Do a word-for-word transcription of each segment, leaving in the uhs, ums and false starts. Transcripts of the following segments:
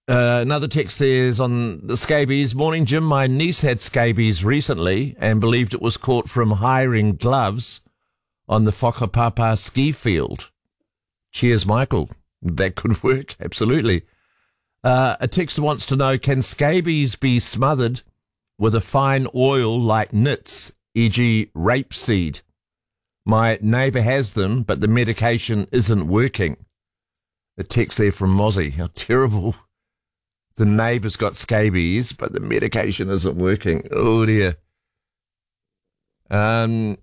Uh, another text says on the scabies, morning, Jim. My niece had scabies recently and believed it was caught from hiring gloves on the Whakapapa ski field. Cheers, Michael. That could work, absolutely. Uh, a texter wants to know, can scabies be smothered with a fine oil like nits, for example rapeseed? My neighbour has them, but the medication isn't working. A text there from Mozzie. How terrible. The neighbour's got scabies, but the medication isn't working. Oh, dear. Um,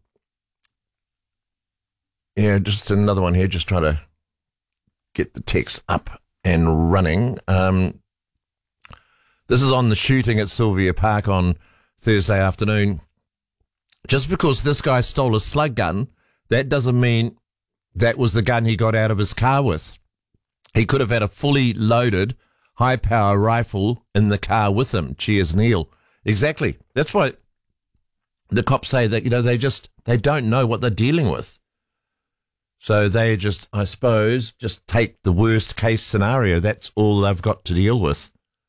yeah, just another one here, just trying to get the text up and running. Um, this is on the shooting at Sylvia Park on Thursday afternoon. Just because this guy stole a slug gun, that doesn't mean that was the gun he got out of his car with. He could have had a fully loaded high-power rifle in the car with him. Cheers, Neil. Exactly. That's why the cops say that, you know, they just, they don't know what they're dealing with. So they just, I suppose, just take the worst case scenario. That's all they've got to deal with.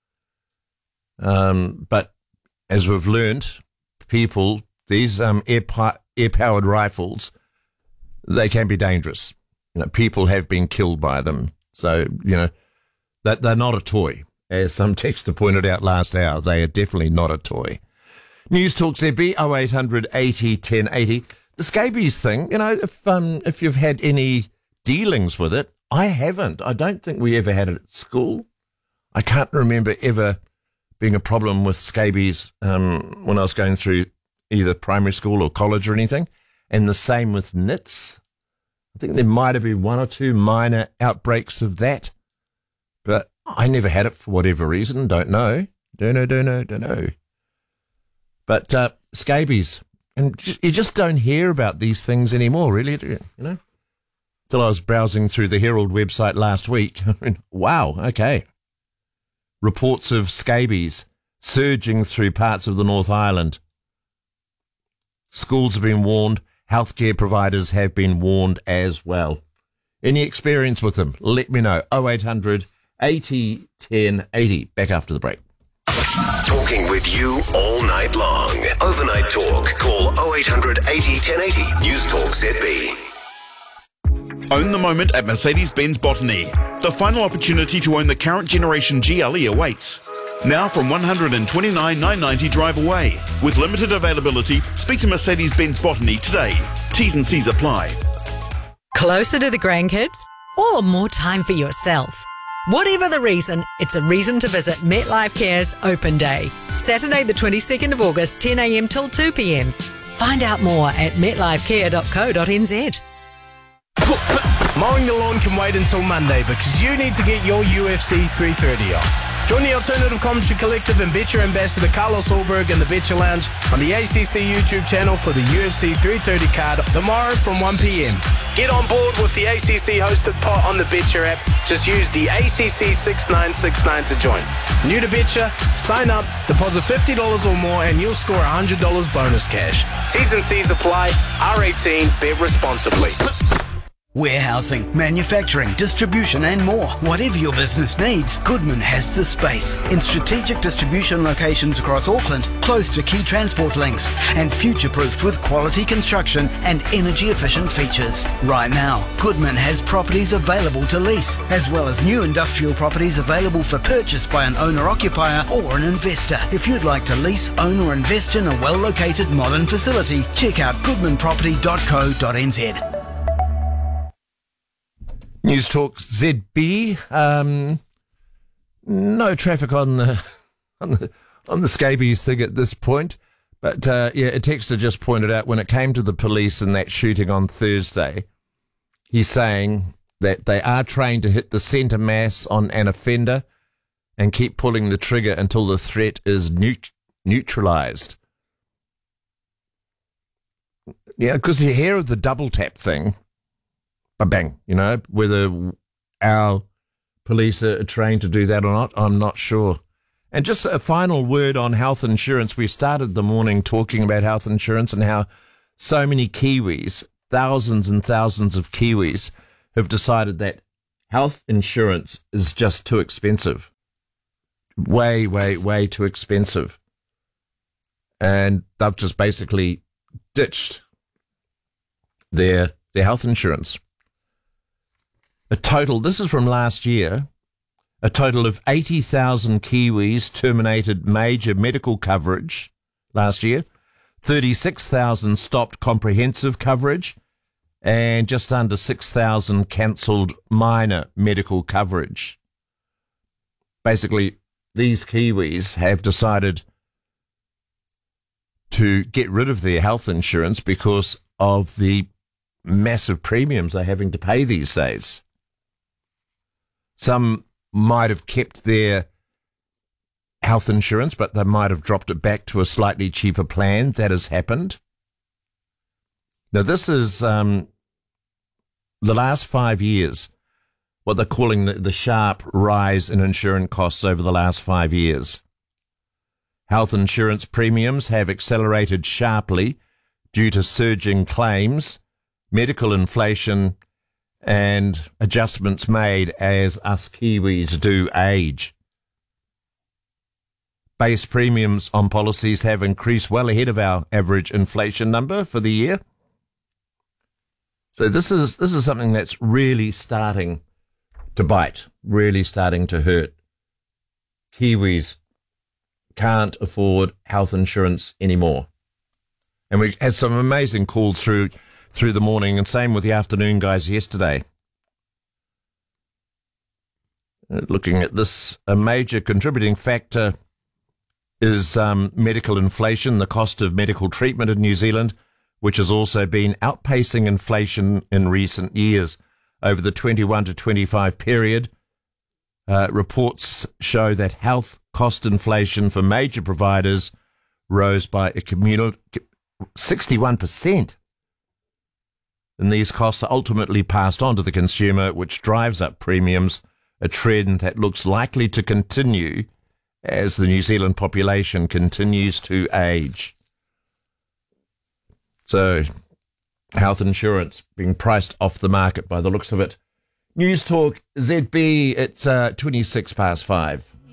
Um, but as we've learned, people, these um, air air-powered rifles, they can be dangerous. You know, people have been killed by them. So, you know, that they're not a toy. As some texter pointed out last hour, they are definitely not a toy. News Talk Z B, oh eight hundred eighty ten eighty. The scabies thing, you know, if um if you've had any dealings with it, I haven't. I don't think we ever had it at school. I can't remember ever being a problem with scabies um when I was going through either primary school or college or anything. And the same with nits. I think there might have been one or two minor outbreaks of that, but I never had it for whatever reason. Don't know. Don't know, don't know, don't know. But uh, scabies, and just, you just don't hear about these things anymore, really, do you? You know? Till I was browsing through the Herald website last week. I mean, wow, okay. Reports of scabies surging through parts of the North Island. Schools have been warned. Healthcare providers have been warned as well. Any experience with them? Let me know. oh eight hundred eighty ten eighty. Back after the break. Talking with you all night long. Overnight talk. Call oh eight hundred eighty ten eighty. News Talk Z B. Own the moment at Mercedes-Benz Botany. The final opportunity to own the current generation G L E awaits. Now from one hundred twenty-nine thousand nine hundred ninety drive away. With limited availability, speak to Mercedes-Benz Botany today. T's and C's apply. Closer to the grandkids or more time for yourself? Whatever the reason, it's a reason to visit MetLife Care's Open Day. Saturday the twenty-second of August, ten a.m. till two p.m. Find out more at metlifecare dot co dot n z. Mowing the lawn can wait until Monday because you need to get your U F C three thirty on. Join the Alternative Commentary Collective and Betcher Ambassador Carlos Ulberg in the Betcher Lounge on the A C C YouTube channel for the U F C three thirty card tomorrow from one p.m. Get on board with the A C C hosted pot on the Betcher app. Just use the A C C six nine six nine to join. New to Betcher? Sign up, deposit fifty dollars or more and you'll score one hundred dollars bonus cash. T's and C's apply. R eighteen. Bet responsibly. Warehousing, manufacturing, distribution and more. Whatever your business needs, Goodman has the space. In strategic distribution locations across Auckland, close to key transport links, and future-proofed with quality construction and energy-efficient features. Right now, Goodman has properties available to lease, as well as new industrial properties available for purchase by an owner-occupier or an investor. If you'd like to lease, own or invest in a well-located modern facility, check out goodman property dot co dot n z. News Talk Z B. Um, no traffic on the on the on the scabies thing at this point, but uh, yeah, a texter just pointed out when it came to the police in that shooting on Thursday, he's saying that they are trained to hit the centre mass on an offender and keep pulling the trigger until the threat is neut- neutralised. Yeah, because you hear of the double tap thing. Bang, you know, whether our police are trained to do that or not, I'm not sure. And just a final word on health insurance. We started the morning talking about health insurance and how so many Kiwis, thousands and thousands of Kiwis, have decided that health insurance is just too expensive. way, way, way too expensive. And they've just basically ditched their their health insurance. A total, this is from last year, a total of eighty thousand Kiwis terminated major medical coverage last year, thirty-six thousand stopped comprehensive coverage, and just under six thousand cancelled minor medical coverage. Basically, these Kiwis have decided to get rid of their health insurance because of the massive premiums they're having to pay these days. Some might have kept their health insurance, but they might have dropped it back to a slightly cheaper plan. That has happened. Now, this is um, the last five years, what they're calling the, the sharp rise in insurance costs over the last five years. Health insurance premiums have accelerated sharply due to surging claims, medical inflation, and adjustments made as us Kiwis do age. Base premiums on policies have increased well ahead of our average inflation number for the year. So this is this is something that's really starting to bite, really starting to hurt. Kiwis can't afford health insurance anymore. And we had some amazing calls through through the morning, and same with the afternoon guys yesterday. Looking at this, a major contributing factor is um, medical inflation, the cost of medical treatment in New Zealand, which has also been outpacing inflation in recent years. Over the twenty-one to twenty-five period, uh, reports show that health cost inflation for major providers rose by a communal sixty-one percent. And these costs are ultimately passed on to the consumer, which drives up premiums, a trend that looks likely to continue as the New Zealand population continues to age. So, health insurance being priced off the market by the looks of it. News Talk Z B, it's uh, twenty-six past five.